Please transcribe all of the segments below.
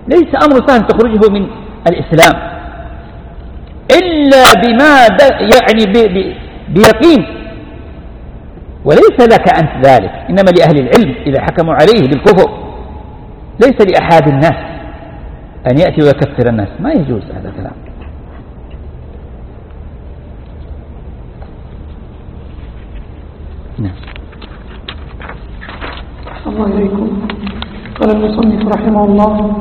ليس أمر سهل تخرجه من الإسلام إلا بما يعني بيقين، وليس لك أنت ذلك، إنما لأهل العلم إذا حكموا عليه بالكفر، ليس لأحد الناس أن يأتي ويكفر الناس، ما يجوز هذا الكلام. نعم. الله إليكم. قال المصنف رحمه الله: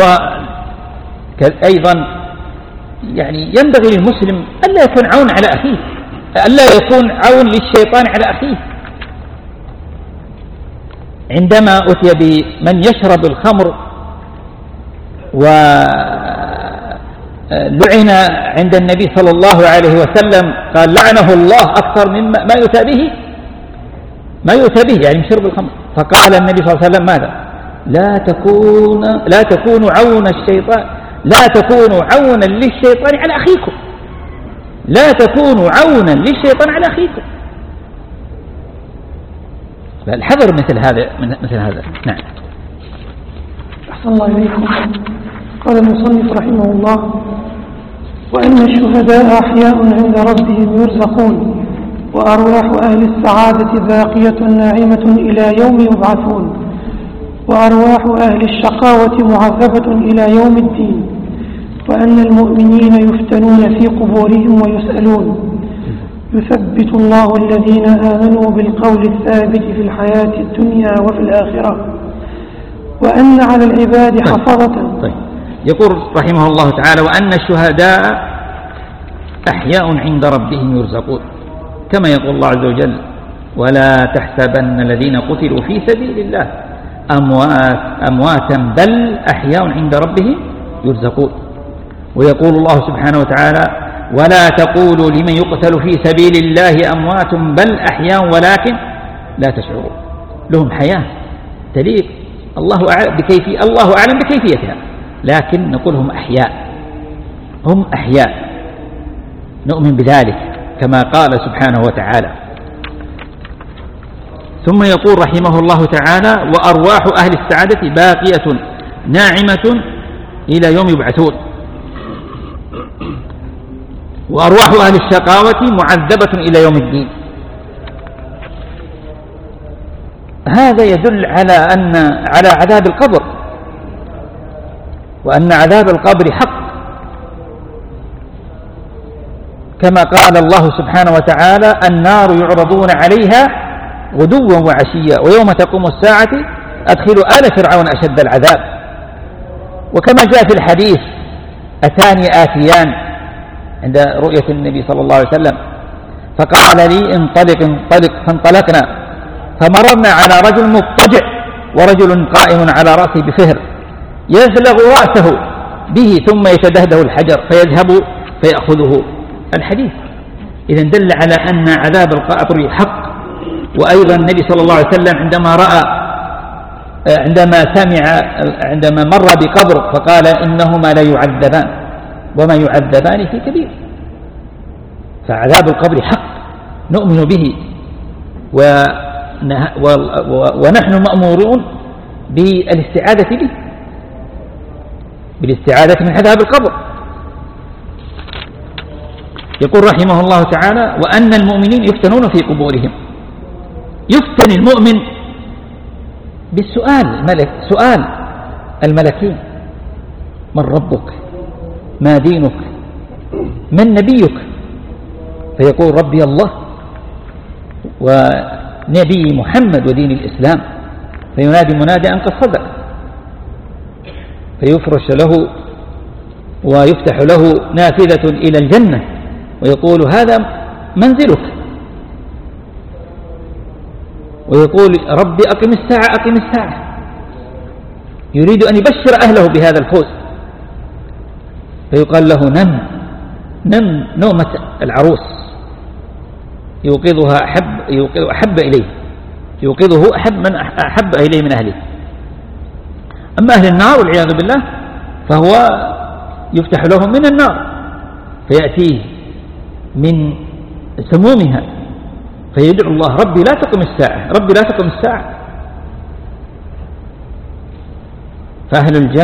وأيضا يعني ينبغي للمسلم ألا يكون عون على أخيه، ألا يكون عون للشيطان على أخيه. عندما أتي بمن يشرب الخمر ولعن عند النبي صلى الله عليه وسلم، قال لعنه الله أكثر مما ما يؤتى به يعني من شرب الخمر. فقال النبي صلى الله عليه وسلم ماذا؟ لا تكونوا عون الشيطان، لا تكونوا عونا للشيطان على أخيكم، لا تكونوا عونا للشيطان على أخيكم. الحذر مثل هذا. نعم. أحسن الله إليكم. قال المصنف رحمه الله: وأن الشهداء أحياء عند ربهم يرزقون، وأرواح أهل السعادة باقية ناعمة إلى يوم يبعثون، وأرواح أهل الشقاوة معذبة إلى يوم الدين، وأن المؤمنين يفتنون في قبورهم ويسألون، يثبت الله الذين آمنوا بالقول الثابت في الحياة الدنيا وفي الآخرة، وأن على العباد حفظة. طيب. يقول رحمه الله تعالى: وأن الشهداء أحياء عند ربهم يرزقون، كما يقول الله عز وجل: ولا تحسبن الذين قتلوا في سبيل الله أمواتا بل أحياء عند ربهم يرزقون. ويقول الله سبحانه وتعالى: ولا تقولوا لمن يقتل في سبيل الله أموات بل أحياء ولكن لا تشعرون. لهم حياة تليق، الله أعلم بكيفيتها، لكن نقول هم أحياء، نؤمن بذلك كما قال سبحانه وتعالى. ثم يقول رحمه الله تعالى: وأرواح أهل السعادة باقية ناعمة إلى يوم يبعثون، وأرواح أهل الشقاوة معذبة إلى يوم الدين. هذا يدل على عذاب القبر، وأن عذاب القبر حق، كما قال الله سبحانه وتعالى: النار يعرضون عليها غدوا وعشيا ويوم تقوم الساعة أدخلوا آل فرعون أشد العذاب. وكما جاء في الحديث: أتاني آتيان عند رؤية النبي صلى الله عليه وسلم، فقال لي انطلق، فانطلقنا، فمررنا على رجل مضطجع ورجل قائم على رأسه بفهر يزلغ رأسه به ثم يتدهده الحجر فيذهب فيأخذه. الحديث إذن دل على أن عذاب القبر حق. وأيضا النبي صلى الله عليه وسلم عندما مر بقبر فقال: إنهما لا يعذبان وما يعذبان في كبير. فعذاب القبر حق نؤمن به، ونحن مأمورون بالاستعاذة من عذاب القبر. يقول رحمه الله تعالى: وأن المؤمنين يفتنون في قبورهم. يفتن المؤمن بالسؤال، سؤال الملكين: من ربك؟ ما دينك؟ من نبيك؟ فيقول: ربي الله ونبي محمد ودين الإسلام. فينادي منادي أن قد صدق، فيفرش له ويفتح له نافذة إلى الجنة ويقول: هذا منزلك. ويقول: ربي أقم الساعة. يريد أن يبشر أهله بهذا الفوز، فيقال له: نم نومة العروس، يوقظه من أحب إليه من أهله. أما أهل النار والعياذ بالله فهو يفتح لهم من النار فيأتيه من سمومها فيدعو الله: ربي لا تقم الساعة، ربي لا تقم الساعة. فأهل الجنة